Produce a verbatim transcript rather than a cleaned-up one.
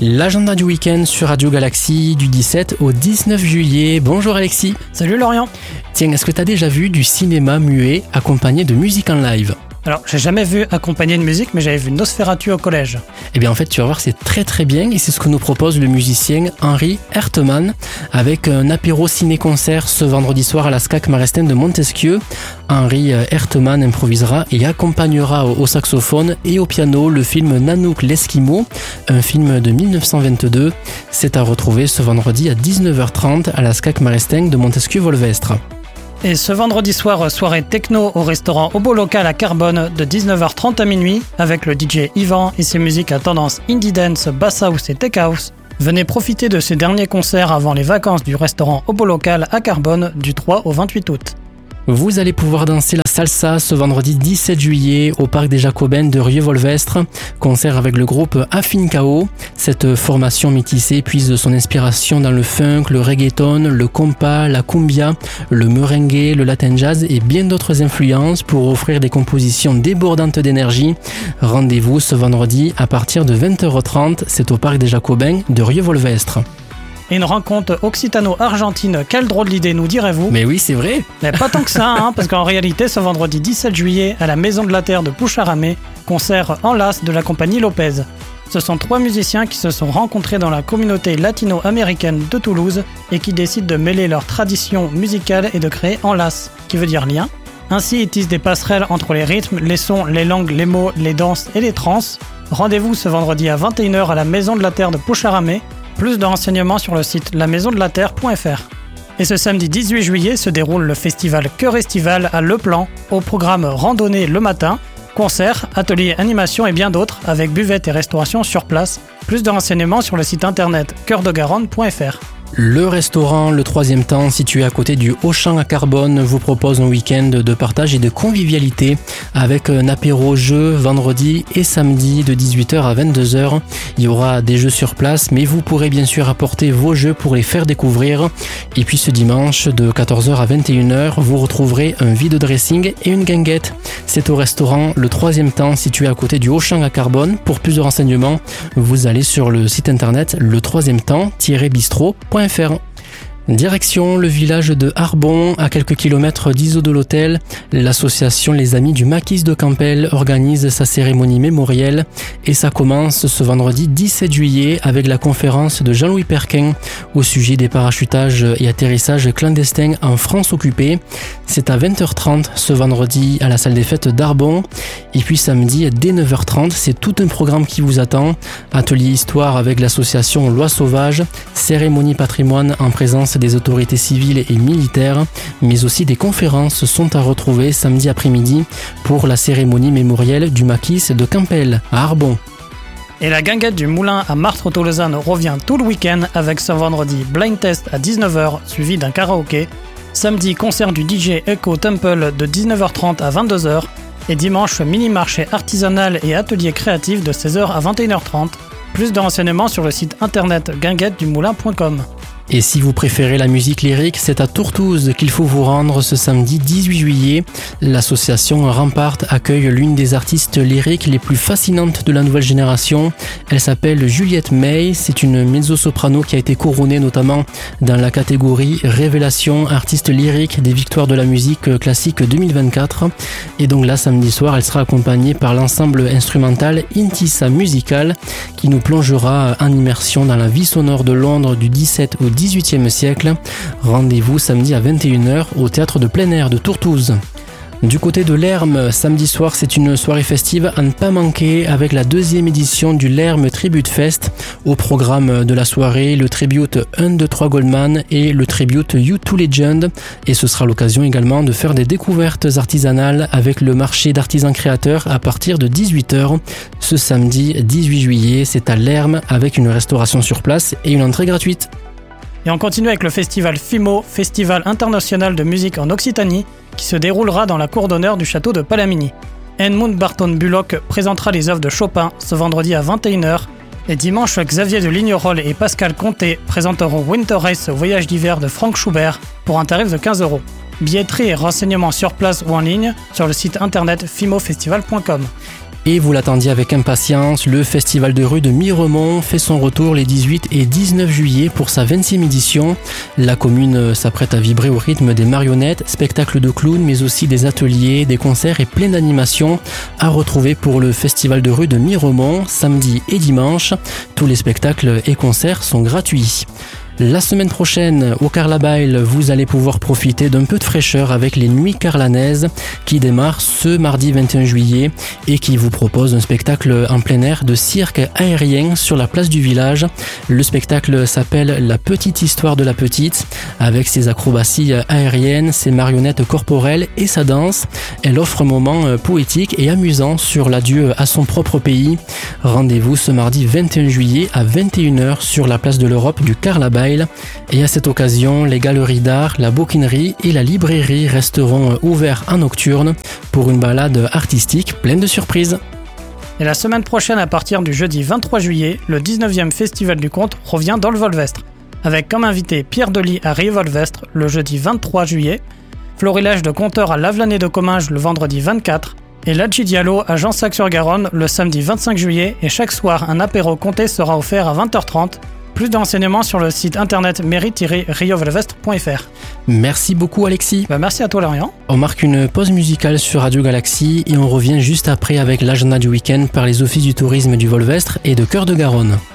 L'agenda du week-end sur Radio Galaxie du dix-sept au dix-neuf juillet. Bonjour Alexis. Salut Lorient. Tiens, est-ce que tu as déjà vu du cinéma muet accompagné de musique en live ? Alors, j'ai jamais vu accompagné de musique, mais j'avais vu Nosferatu au collège. Eh bien, en fait, tu vas voir, c'est très très bien et c'est ce que nous propose le musicien Henri Hertemann avec un apéro ciné-concert ce vendredi soir à la S C A C Marestijn de Montesquieu. Henri Hertemann improvisera et accompagnera au saxophone et au piano le film Nanook l'Esquimau, un film de dix-neuf cent vingt-deux. C'est à retrouver ce vendredi à dix-neuf heures trente à la S C A C Marestijn de Montesquieu-Volvestre. Et ce vendredi soir, soirée techno au restaurant Obo Local à Carbone de dix-neuf heures trente à minuit avec le D J Yvan et ses musiques à tendance indie dance, bass house et tech house. Venez profiter de ces derniers concerts avant les vacances du restaurant Obo Local à Carbone du trois au vingt-huit août. Vous allez pouvoir danser la salsa ce vendredi dix-sept juillet au parc des Jacobins de Rieux-Volvestre. Concert avec le groupe Afincao. Cette formation métissée puise son inspiration dans le funk, le reggaeton, le compas, la cumbia, le merengue, le latin jazz et bien d'autres influences pour offrir des compositions débordantes d'énergie. Rendez-vous ce vendredi à partir de vingt heures trente. C'est au parc des Jacobins de Rieux-Volvestre. Et une rencontre occitano-argentine, quelle drôle d'idée, nous direz-vous ? Mais oui, c'est vrai. Mais pas tant que ça, hein, parce qu'en réalité, ce vendredi dix-sept juillet, à la Maison de la Terre de Pucharamé, concert en las de la compagnie Lopez. Ce sont trois musiciens qui se sont rencontrés dans la communauté latino-américaine de Toulouse et qui décident de mêler leurs traditions musicales et de créer enlace, qui veut dire lien. Ainsi, ils tissent des passerelles entre les rythmes, les sons, les langues, les mots, les danses et les trans. Rendez-vous ce vendredi à vingt et une heures à la Maison de la Terre de Pucharamé. Plus de renseignements sur le site la maison de la terre point f r. Et ce samedi dix-huit juillet se déroule le festival Cœur Estival à Le Plan, au programme randonnée le matin, concerts, ateliers, animations et bien d'autres, avec buvette et restauration sur place. Plus de renseignements sur le site internet cœur de garonne point f r. Le restaurant Le Troisième Temps, situé à côté du Auchan à Carbone, vous propose un week-end de partage et de convivialité avec un apéro jeu vendredi et samedi de dix-huit heures à vingt-deux heures. Il y aura des jeux sur place, mais vous pourrez bien sûr apporter vos jeux pour les faire découvrir. Et puis ce dimanche, de quatorze heures à vingt et une heures, vous retrouverez un vide dressing et une guinguette. C'est au restaurant Le Troisième Temps, situé à côté du Auchan à Carbone. Pour plus de renseignements, vous allez sur le site internet le troisième temps tiret bistrot point f r. Direction le village de Arbon, à quelques kilomètres d'Iso de l'Hôtel. L'association Les Amis du Maquis de Campbell organise sa cérémonie mémorielle et ça commence ce vendredi dix-sept juillet avec la conférence de Jean-Louis Perquin au sujet des parachutages et atterrissages clandestins en France occupée. C'est à vingt heures trente ce vendredi à la salle des fêtes d'Arbon. Et puis samedi dès neuf heures trente, c'est tout un programme qui vous attend. Atelier histoire avec l'association Loi Sauvage, cérémonie patrimoine en présence des autorités civiles et militaires, mais aussi des conférences sont à retrouver samedi après-midi pour la cérémonie mémorielle du Maquis de Campbell à Arbon. Et la guinguette du Moulin à Martres-Tolosane revient tout le week-end avec ce vendredi blind test à dix-neuf heures suivi d'un karaoké. Samedi, concert du D J Echo Temple de dix-neuf heures trente à vingt-deux heures. Et dimanche, mini-marché artisanal et atelier créatif de seize heures à vingt et une heures trente. Plus de renseignements sur le site internet guinguette du moulin point com. Et si vous préférez la musique lyrique, c'est à Tourtouze qu'il faut vous rendre ce samedi dix-huit juillet. L'association Rampart accueille l'une des artistes lyriques les plus fascinantes de la nouvelle génération. Elle s'appelle Juliette May, c'est une mezzo-soprano qui a été couronnée notamment dans la catégorie Révélation artiste lyrique des victoires de la musique classique deux mille vingt-quatre. Et donc là, samedi soir, elle sera accompagnée par l'ensemble instrumental Intissa Musical qui nous plongera en immersion dans la vie sonore de Londres du dix-sept au dix-huitième siècle. Rendez-vous samedi à vingt et une heures au théâtre de plein air de Tourtouze. Du côté de l'Herme, samedi soir, c'est une soirée festive à ne pas manquer avec la deuxième édition du l'Herme Tribute Fest. Au programme de la soirée, le tribute un, deux, trois Goldman et le tribute U deux Legend. Et ce sera l'occasion également de faire des découvertes artisanales avec le marché d'artisans créateurs à partir de dix-huit heures. Ce samedi dix-huit juillet, c'est à l'Herme avec une restauration sur place et une entrée gratuite. Et on continue avec le festival FIMO, Festival international de musique en Occitanie, qui se déroulera dans la cour d'honneur du château de Palamini. Edmund Barton Bullock présentera les œuvres de Chopin ce vendredi à vingt et une heures. Et dimanche, Xavier de Lignerolles et Pascal Comté présenteront Winter Race, voyage d'hiver de Frank Schubert, pour un tarif de quinze euros. Billetterie et renseignements sur place ou en ligne sur le site internet fimo festival point com. Et vous l'attendiez avec impatience, le festival de rue de Miremont fait son retour les dix-huit et dix-neuf juillet pour sa vingt-sixième édition. La commune s'apprête à vibrer au rythme des marionnettes, spectacles de clowns, mais aussi des ateliers, des concerts et plein d'animations à retrouver pour le festival de rue de Miremont, samedi et dimanche. Tous les spectacles et concerts sont gratuits. La semaine prochaine, au Carlabail, vous allez pouvoir profiter d'un peu de fraîcheur avec les Nuits Carlanaises qui démarrent ce mardi vingt et un juillet et qui vous propose un spectacle en plein air de cirque aérien sur la place du village. Le spectacle s'appelle La Petite Histoire de la Petite. Avec ses acrobaties aériennes, ses marionnettes corporelles et sa danse, elle offre un moment poétique et amusant sur l'adieu à son propre pays. Rendez-vous ce mardi vingt et un juillet à vingt et une heures sur la place de l'Europe du Carlabail. Et à cette occasion, les galeries d'art, la bouquinerie et la librairie resteront ouverts en nocturne pour une balade artistique pleine de surprises. Et la semaine prochaine, à partir du jeudi vingt-trois juillet, le dix-neuvième Festival du Conte revient dans le Volvestre, avec comme invité Pierre Delis à Rieux-Volvestre le jeudi vingt-trois juillet, Florilège de Conteur à Lavelanet de Comminges le vendredi vingt-quatre, et Ladji Diallo à Jansac-sur-Garonne le samedi vingt-cinq juillet, et chaque soir un apéro comté sera offert à vingt heures trente. Plus d'enseignements sur le site internet mairie tiret rio volvestre point f r. Merci beaucoup Alexis. Bah merci à toi Lorient. On marque une pause musicale sur Radio Galaxie et on revient juste après avec l'agenda du week-end par les offices du tourisme du Volvestre et de Cœur de Garonne.